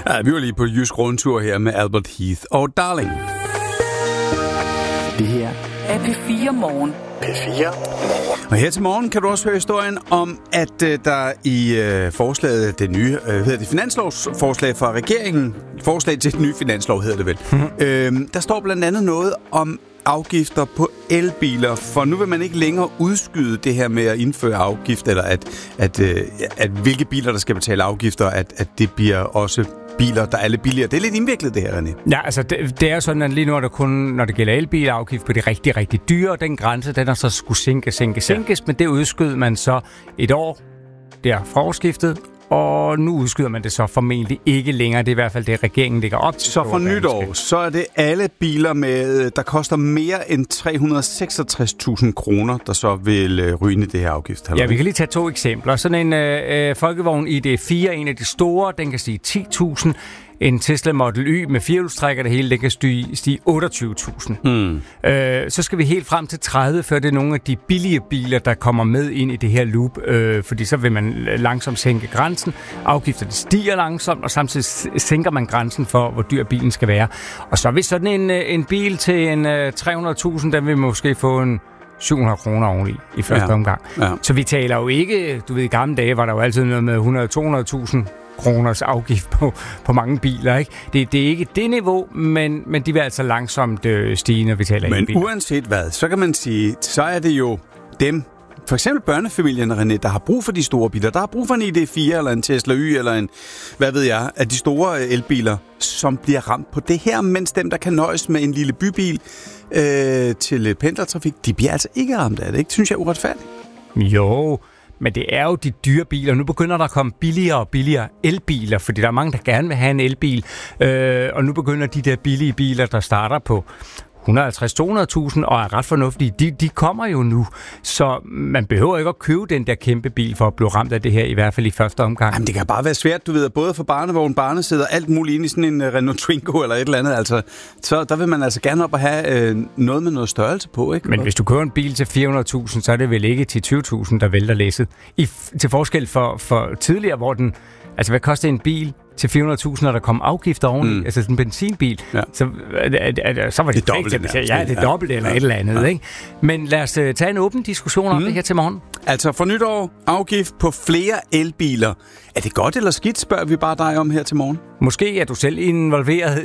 Ja, vi var lige på jysk rundtur her med Albert Heath og Darling. Det her er P4 Morgen. P4 Morgen. Og her til morgen kan du også høre historien om, at der i forslaget, det nye, finanslovsforslag fra regeringen, forslag til den nye finanslov hedder det vel, der står blandt andet noget om afgifter på elbiler, for nu vil man ikke længere udskyde det her med at indføre afgift, eller at hvilke biler, der skal betale afgifter, at det bliver også biler, der er lidt billigere. Det er lidt indviklet, det her, René. Ja, altså det er sådan, at lige nu er der kun, når det gælder elbilafgift på de rigtig, rigtig dyre, og den grænse, den er så skulle sænkes, men det udskød man så et år der fra årsskiftet, og nu udskyder man det så formentlig ikke længere. Det er i hvert fald det, regeringen ligger op til. Så for nytår, så er det alle biler, der koster mere end 366.000 kroner, der så vil ryge ind i det her afgift. Ja, vi kan lige tage 2 eksempler. Sådan en folkevogn ID4, en af de store, den kan stige 10.000. En Tesla Model Y med 4-hjulstrækker det hele, den kan stige 28.000. Så skal vi helt frem til 30, før det er nogle af de billige biler, der kommer med ind i det her loop. Fordi så vil man langsomt sænke grænsen. Afgifterne stiger langsomt, og samtidig sænker man grænsen for, hvor dyr bilen skal være. Og så vil sådan en bil til en 300.000, den vil måske få en 700 kroner oveni i første omgang. Ja. Så vi taler jo ikke, du ved, i gamle dage var der jo altid noget med 100-200.000 kroners afgift på mange biler, ikke? Det er ikke det niveau, men de vil altså langsomt stige, når vi taler men biler. Men uanset hvad, så kan man sige, så er det jo dem, for eksempel børnefamilierne, René, der har brug for de store biler. Der har brug for en ID4 eller en Tesla Y eller en, hvad ved jeg, af de store elbiler, som bliver ramt på det her, mens dem, der kan nøjes med en lille bybil til pendlertrafik, de bliver altså ikke ramt af det, ikke? Det synes jeg er uretfærdigt. Jo, men det er jo de dyre biler. Nu begynder der at komme billigere og billigere elbiler, fordi der er mange, der gerne vil have en elbil. Og nu begynder de der billige biler, der starter på 150-200.000 og er ret fornuftige, de kommer jo nu. Så man behøver ikke at købe den der kæmpe bil for at blive ramt af det her, i hvert fald i første omgang. Jamen, det kan bare være svært, du ved, både for barnevogn, barnesæder, alt muligt ind i sådan en Renault Twingo eller et eller andet. Altså, så der vil man altså gerne op og have noget med noget størrelse på, ikke? Men hvis du køber en bil til 400.000, så er det vel ikke til 20.000, der vælter læsset. Til forskel for tidligere, hvor den... Altså, hvad koster en bil til 400.000, når der kom afgifter oveni? Altså, sådan en benzinbil. Ja. Så var det dobbelt. Ja, det er dobbelt eller et eller andet, ikke? Men lad os tage en åben diskussion om det her til morgen. Altså, for nytår, afgift på flere elbiler. Er det godt eller skidt, spørger vi bare dig om her til morgen. Måske er du selv involveret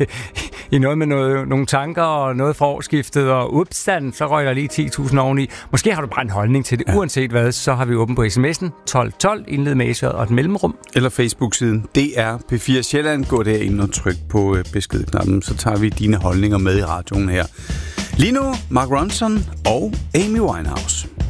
i noget med nogle tanker og noget fra årsskiftet, og upstand, så røg der lige 10.000 oveni. Måske har du bare en holdning til det. Ja. Uanset hvad, så har vi åben på sms'en 1212, indled med S'et og et mellemrum. Eller Facebook-siden DR P4 Sjælland. Gå derind og tryk på beskedknappen, så tager vi dine holdninger med i radioen her. Lige nu, Mark Ronson og Amy Winehouse.